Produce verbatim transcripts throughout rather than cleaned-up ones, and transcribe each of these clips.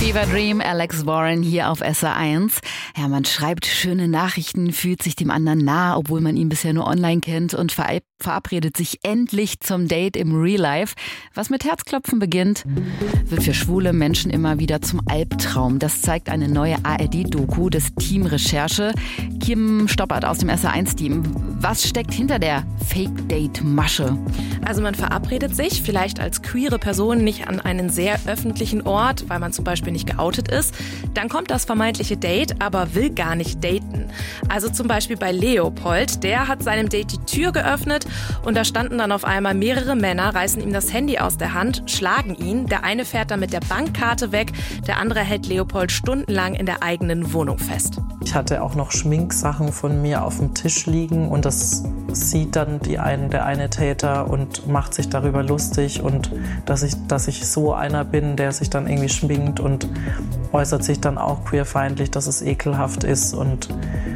Fever Dream, Alex Warren hier auf S R eins. Ja, man schreibt schöne Nachrichten, fühlt sich dem anderen nah, obwohl man ihn bisher nur online kennt und verabredet sich endlich zum Date im Real Life. Was mit Herzklopfen beginnt, wird für schwule Menschen immer wieder zum Albtraum. Das zeigt eine neue A R D-Doku des Team Recherche. Kim Stoppert aus dem S R eins-Team. Was steckt hinter der Fake-Date-Masche? Also man verabredet sich vielleicht als queere Person nicht an einen sehr öffentlichen Ort, weil man zum Beispiel nicht geoutet ist. Dann kommt das vermeintliche Date, aber will gar nicht daten. Also zum Beispiel bei Leopold, der hat seinem Date die Tür geöffnet und da standen dann auf einmal mehrere Männer, reißen ihm das Handy aus der Hand, schlagen ihn. Der eine fährt dann mit der Bankkarte weg, der andere hält Leopold stundenlang in der eigenen Wohnung fest. Ich hatte auch noch Schminksachen von mir auf dem Tisch liegen und das sieht dann die ein, der eine Täter und macht sich darüber lustig und dass ich, dass ich so einer bin, der sich dann irgendwie schminkt und äußert sich dann auch queerfeindlich, dass es ekelhaft ist und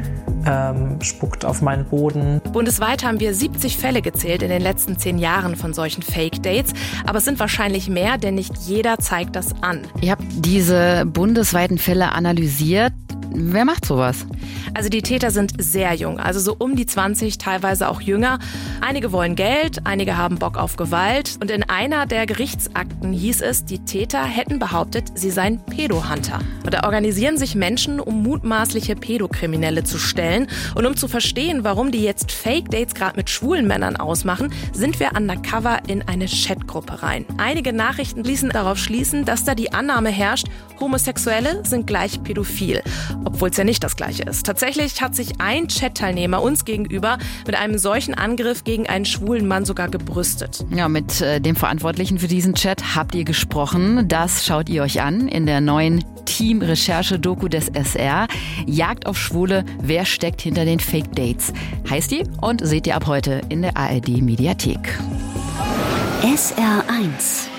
ähm, spuckt auf meinen Boden. Bundesweit haben wir siebzig Fälle gezählt in den letzten zehn Jahren von solchen Fake-Dates. Aber es sind wahrscheinlich mehr, denn nicht jeder zeigt das an. Ihr habt diese bundesweiten Fälle analysiert. Wer macht sowas? Also die Täter sind sehr jung, also so um die zwanzig, teilweise auch jünger. Einige wollen Geld, einige haben Bock auf Gewalt. Und in einer der Gerichtsakten hieß es, die Täter hätten behauptet, sie seien Pädohunter. Und da organisieren sich Menschen, um mutmaßliche Pädokriminelle zu stellen. Und um zu verstehen, warum die jetzt Fake-Dates gerade mit schwulen Männern ausmachen, sind wir undercover in eine Chatgruppe rein. Einige Nachrichten ließen darauf schließen, dass da die Annahme herrscht, Homosexuelle sind gleich pädophil. Obwohl es ja nicht das Gleiche ist. Tatsächlich hat sich ein Chat-Teilnehmer uns gegenüber mit einem solchen Angriff gegen einen schwulen Mann sogar gebrüstet. Ja, mit äh, dem Verantwortlichen für diesen Chat habt ihr gesprochen. Das schaut ihr euch an in der neuen Team-Recherche-Doku des S R. Jagd auf Schwule, wer steckt hinter den Fake-Dates? Heißt die und seht ihr ab heute in der A R D-Mediathek. S R eins